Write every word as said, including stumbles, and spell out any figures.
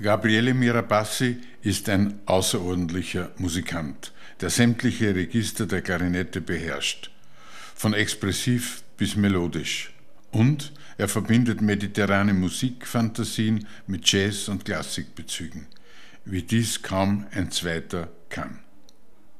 Gabriele Mirabassi ist ein außerordentlicher Musikant, der sämtliche Register der Klarinette beherrscht, von expressiv bis melodisch. Und er verbindet mediterrane Musikfantasien mit Jazz- und Klassikbezügen, wie dies kaum ein zweiter kann.